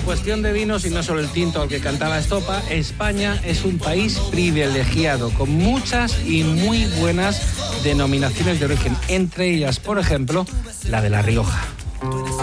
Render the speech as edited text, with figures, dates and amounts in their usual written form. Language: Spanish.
cuestión de vinos, y no solo el tinto al que cantaba Estopa, España es un país privilegiado, con muchas y muy buenas denominaciones de origen, entre ellas, por ejemplo, la de La Rioja.